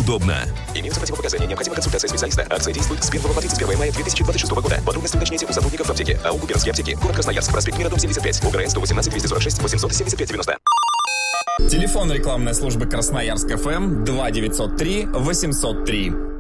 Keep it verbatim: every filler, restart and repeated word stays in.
удобно. Имеются противопоказания. Необходима консультация специалиста. Акция действует с первого по тридцать первое мая две тысячи двадцать шестого года. Подробности уточните у сотрудников аптеки. АО «Губернские аптеки». Город Красноярск. Проспект Мира, дом семьдесят пять. УГРН сто восемнадцать двести сорок шесть восемьсот семьдесят пять девяносто. Телефон рекламной службы Красноярск ФМ два девятьсот три восемьсот три.